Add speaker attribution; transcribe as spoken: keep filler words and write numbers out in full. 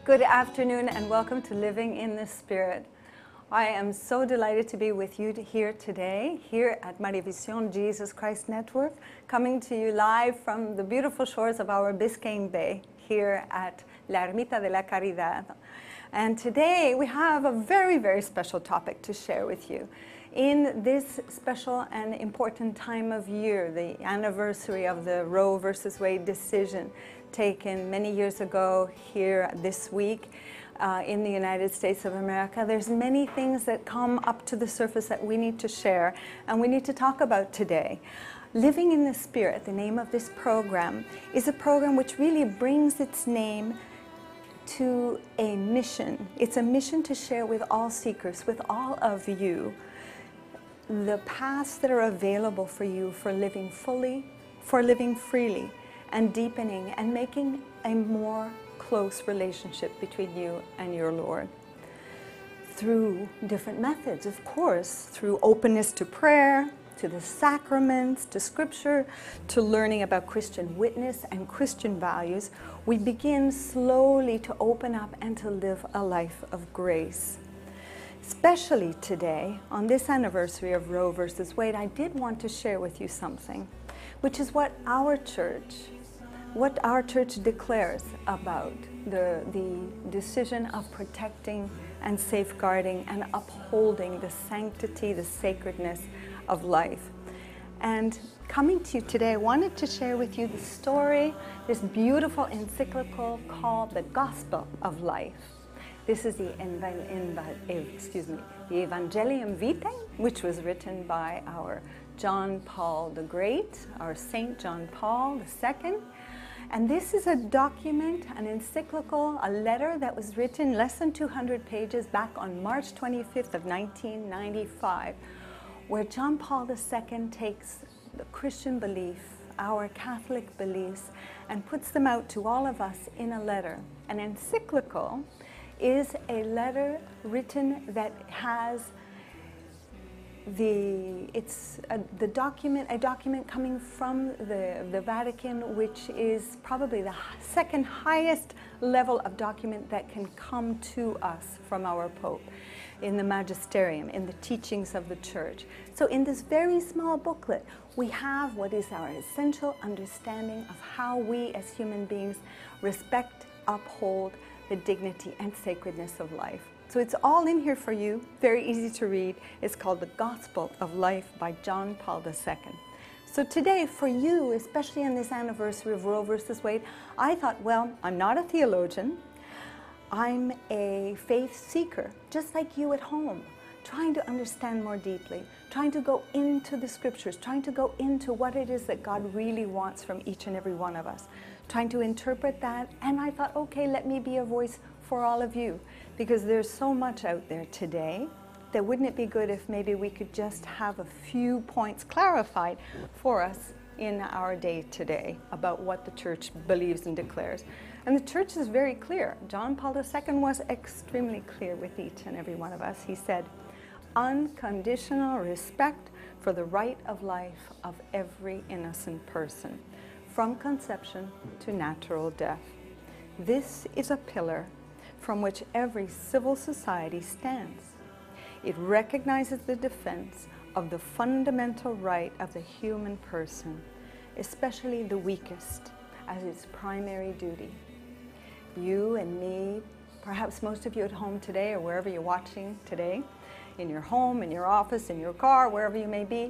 Speaker 1: Good afternoon and welcome to Living in the Spirit. I am so delighted to be with you here today, here at Marivision Jesus Christ Network, coming to you live from the beautiful shores of our Biscayne Bay here at La Ermita de la Caridad. And today we have a very, very special topic to share with you. In this special and important time of year, the anniversary of the Roe versus Wade decision taken many years ago here this week uh, in the United States of America, there's many things that come up to the surface that we need to share and we need to talk about today. Living in the Spirit, the name of this program, is a program which really brings its name to a mission. It's a mission to share with all seekers, with all of you, the paths that are available for you for living fully, for living freely, and deepening and making a more close relationship between you and your Lord. Through different methods, of course, through openness to prayer, to the sacraments, to scripture, to learning about Christian witness and Christian values, we begin slowly to open up and to live a life of grace. Especially today, on this anniversary of Roe versus Wade, I did want to share with you something, which is what our church, what our church declares about the, the decision of protecting and safeguarding and upholding the sanctity, the sacredness of life. And coming to you today, I wanted to share with you the story, this beautiful encyclical called The Gospel of Life. This is the, excuse me, the Evangelium Vitae, which was written by our John Paul the Great, our Saint John Paul the Second. And this is a document, an encyclical, a letter that was written less than two hundred pages back on March twenty-fifth of nineteen ninety-five, where John Paul the Second takes the Christian belief, our Catholic beliefs, and puts them out to all of us in a letter. An encyclical is a letter written that has the, it's a, the document, a document coming from the, the Vatican, which is probably the second highest level of document that can come to us from our Pope in the magisterium, in the teachings of the church. So in this very small booklet, we have what is our essential understanding of how we as human beings respect, uphold the dignity and sacredness of life. So it's all in here for you, very easy to read. It's called The Gospel of Life by John Paul the Second. So today for you, especially on this anniversary of Roe versus Wade, I thought, well, I'm not a theologian. I'm a faith seeker, just like you at home, trying to understand more deeply, trying to go into the scriptures, trying to go into what it is that God really wants from each and every one of us, trying to interpret that. And I thought, okay, let me be a voice for all of you, because there's so much out there today that wouldn't it be good if maybe we could just have a few points clarified for us in our day today about what the church believes and declares. And the church is very clear. John Paul the Second was extremely clear with each and every one of us. He said, unconditional respect for the right of life of every innocent person, from conception to natural death. This is a pillar from which every civil society stands. It recognizes the defense of the fundamental right of the human person, especially the weakest, as its primary duty. You and me, perhaps most of you at home today or wherever you're watching today, in your home, in your office, in your car, wherever you may be,